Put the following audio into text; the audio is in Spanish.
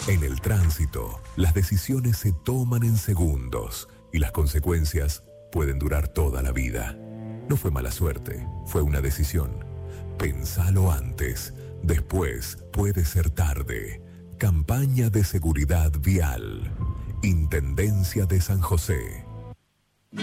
En el tránsito, las decisiones se toman en segundos y las consecuencias pueden durar toda la vida. No fue mala suerte, fue una decisión. Pensalo antes, después puede ser tarde. Campaña de seguridad vial. Intendencia de San José.